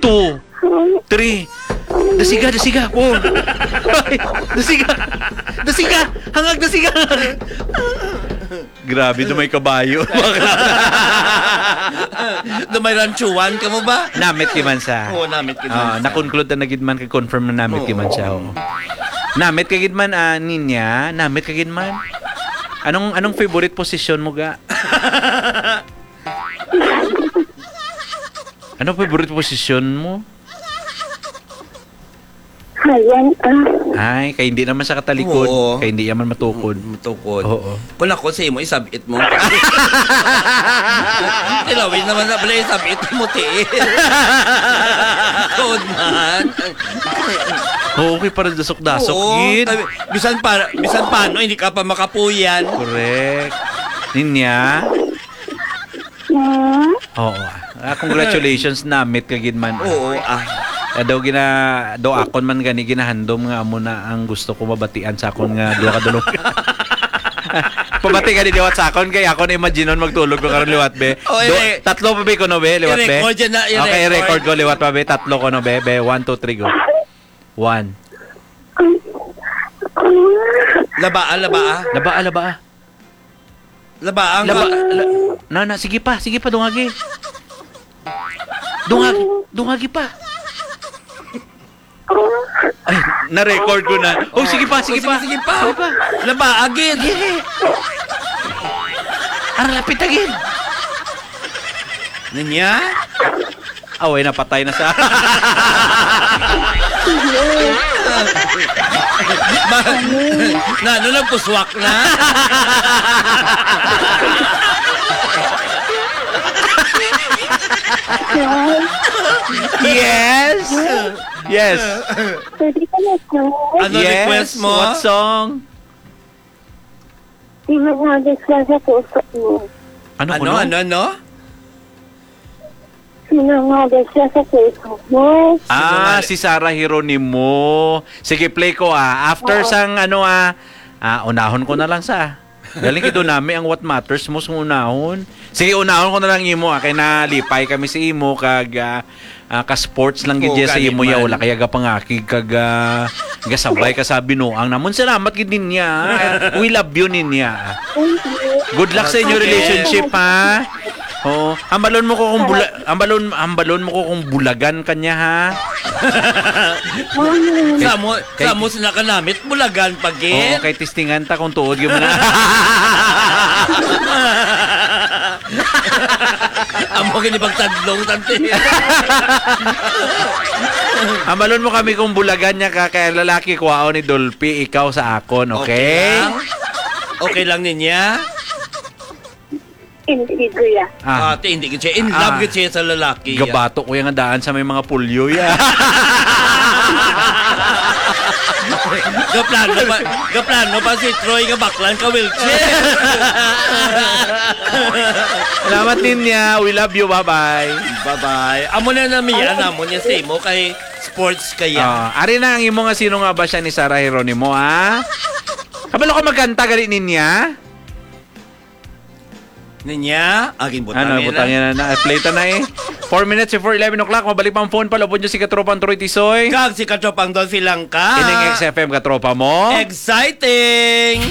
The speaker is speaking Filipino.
2, 3. Dasiga, 4. Dasiga. Hangag dasiga. Grabe, dumay kabayo. Dumay ranchuan ka mo ba? Namit ki man sa. Oo, namit ki man sa. Na-conclude na nagid man confirm na namit ki man siya. Oo. Namit kagid man ninya, namit kagid man. Anong favorite position mo ga? Anong favorite position mo? Hayan Ay, kay hindi naman sa katalikod, Oo. kay hindi naman matukod. Matukod. Oo. Kung ako sa imo, isabit mo. Tilawin naman na pala, isabit mo, tiil. Kod man. Oo, okay para dasok-dasok, gid. Bisan paano, hindi ka pa makapuyan. Correct. Ninya? Oo. Congratulations, namit kagid man. Oo, Daw akon man gani ginahandom nga amo na ang gusto ko mabatian sa akon nga duha ka dulog. Pabati ka di liwat sa akon kay akon imagineon magtulog ko karon liwat be. Tatlo pa be ko no be liwat be. Okay, record ko liwat pa be. Tatlo ko no be. 1 2 3 go. 1. Labaa. Na, sige pa dungagi. Dungagi pa. Ay, na-record ko na. Oh, sige pa. Laba, agad. Lapit agad. Ninya? Away, napatay na sa... Nagpuswak na? Yes. Pwede ka na po. Ano request mo? What song? Di maghagis lang sa puso mo. Ano? Sinangagis lang sa puso mo. Si Sarah Geronimo. Sige, play ko After sang unahon ko na lang sa. Galing kito nami ang what matters most ng unahon. Sige, unahon ko na lang imo kay nalipay kami si imo kag ka-sports lang gid sa imo ya wala kaya ga pangakig kag gasabay ka sabi no ang namon salamat gid niya. We love you niya. Good luck sa inyo relationship ha. Oh, ambalon mo ko kung bulagan kanya ha. Samo sila ka namit bulagan pagit. Kay testingan ta kung tuod gyud na. Amo gini pagtadlong tante. Ambalon mo kami kung bulagan niya ka kay lalaki kuwao ni Dolphy ikaw sa akon, okay? Okay lang ninya? Hindi ko ya. Hindi ka siya. In love ka siya sa lalaki. Gabato ko yung daan sa may mga pulyo ya. Gaplano pa si Troy nga baklan ka wheelchair. Salamat niya. We love you. Bye-bye. Amo na namiyan amo niya sa imo kay sports kaya. Ari na ang imo nga sino nga ba siya ni Sarah Geronimo ha? Kabalo ko magkanta gali niya? Ninya, aging butang butang yan na. Play ta na 4 minutes before 11 o'clock. Mabalik pa ang phone pa. Lobon nyo si Katropang Troy Tisoy. Kag si Katropang Don Silangka. Ining XFM Katropa mo. Exciting!